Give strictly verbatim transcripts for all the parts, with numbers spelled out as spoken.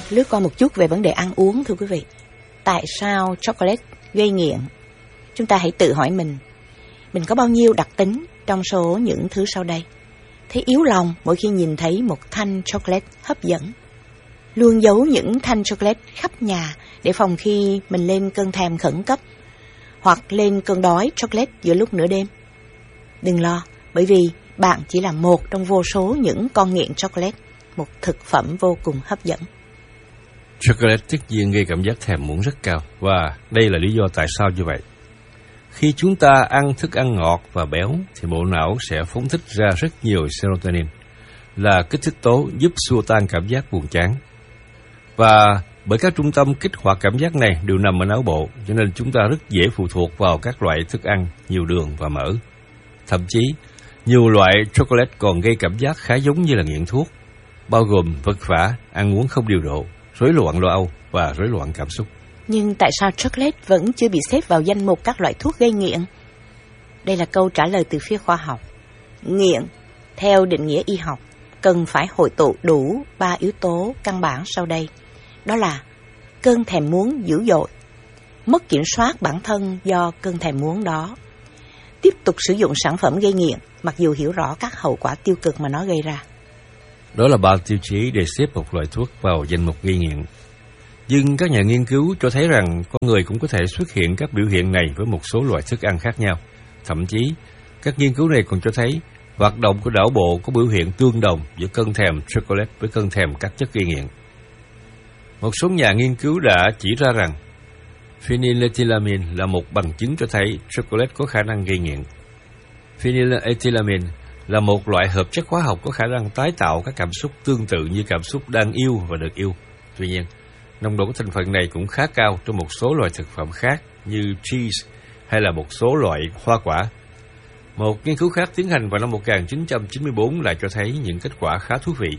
lướt qua một chút về vấn đề ăn uống thưa quý vị. Tại sao chocolate gây nghiện? Chúng ta hãy tự hỏi mình, mình có bao nhiêu đặc tính trong số những thứ sau đây? Thấy yếu lòng mỗi khi nhìn thấy một thanh chocolate hấp dẫn, luôn giấu những thanh chocolate khắp nhà để phòng khi mình lên cơn thèm khẩn cấp hoặc lên cơn đói chocolate giữa lúc nửa đêm. Đừng lo, bởi vì bạn chỉ là một trong vô số những con nghiện chocolate, một thực phẩm vô cùng hấp dẫn. Chocolate tất nhiên gây cảm giác thèm muốn rất cao, và đây là lý do tại sao như vậy. Khi chúng ta ăn thức ăn ngọt và béo thì bộ não sẽ phóng thích ra rất nhiều serotonin, là kích thích tố giúp xua tan cảm giác buồn chán. Và bởi các trung tâm kích hoạt cảm giác này đều nằm ở não bộ, cho nên chúng ta rất dễ phụ thuộc vào các loại thức ăn nhiều đường và mỡ. Thậm chí, nhiều loại chocolate còn gây cảm giác khá giống như là nghiện thuốc, bao gồm vật vã, ăn uống không điều độ, rối loạn lo âu và rối loạn cảm xúc. Nhưng tại sao chocolate vẫn chưa bị xếp vào danh mục các loại thuốc gây nghiện? Đây là câu trả lời từ phía khoa học. Nghiện, theo định nghĩa y học, cần phải hội tụ đủ ba yếu tố căn bản sau đây. Đó là cơn thèm muốn dữ dội, mất kiểm soát bản thân do cơn thèm muốn đó, tiếp tục sử dụng sản phẩm gây nghiện mặc dù hiểu rõ các hậu quả tiêu cực mà nó gây ra. Đó là ba tiêu chí để xếp một loại thuốc vào danh mục gây nghiện. Nhưng các nhà nghiên cứu cho thấy rằng con người cũng có thể xuất hiện các biểu hiện này với một số loại thức ăn khác nhau. Thậm chí, các nghiên cứu này còn cho thấy hoạt động của não bộ có biểu hiện tương đồng giữa cơn thèm chocolate với cơn thèm các chất gây nghiện. Một số nhà nghiên cứu đã chỉ ra rằng phenylethylamine là một bằng chứng cho thấy chocolate có khả năng gây nghiện. Phenylethylamine là một loại hợp chất hóa học có khả năng tái tạo các cảm xúc tương tự như cảm xúc đang yêu và được yêu. Tuy nhiên, nồng độ của thành phần này cũng khá cao trong một số loại thực phẩm khác như cheese hay là một số loại hoa quả. Một nghiên cứu khác tiến hành vào năm một nghìn chín trăm chín mươi tư lại cho thấy những kết quả khá thú vị.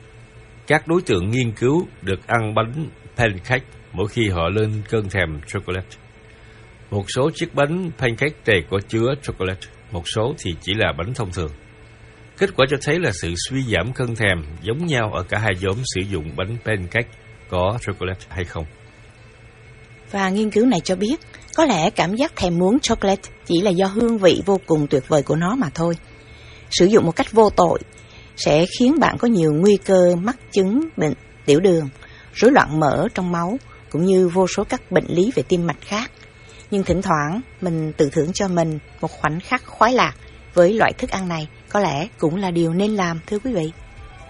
Các đối tượng nghiên cứu được ăn bánh pancake mỗi khi họ lên cơn thèm chocolate. Một số chiếc bánh pancake này có chứa chocolate, một số thì chỉ là bánh thông thường. Kết quả cho thấy là sự suy giảm cơn thèm giống nhau ở cả hai nhóm sử dụng bánh pancake có chocolate hay không. Và nghiên cứu này cho biết, có lẽ cảm giác thèm muốn chocolate chỉ là do hương vị vô cùng tuyệt vời của nó mà thôi. Sử dụng một cách vô tội sẽ khiến bạn có nhiều nguy cơ mắc chứng bệnh tiểu đường, rối loạn mỡ trong máu, cũng như vô số các bệnh lý về tim mạch khác. Nhưng thỉnh thoảng mình tự thưởng cho mình một khoảnh khắc khoái lạc với loại thức ăn này có lẽ cũng là điều nên làm, thưa quý vị.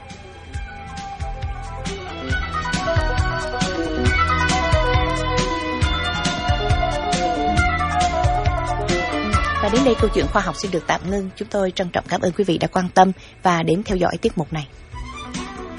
Và đến đây câu chuyện khoa học xin được tạm ngưng. Chúng tôi trân trọng cảm ơn quý vị đã quan tâm và đến theo dõi tiết mục này.